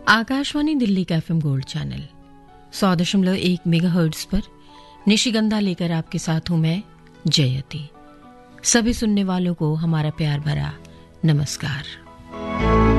आकाशवाणी दिल्ली का FM gold channel 100.1 megahertz पर निशिगंधा लेकर आपके साथ हूं मैं जयति। सभी सुनने वालों को हमारा प्यार भरा नमस्कार।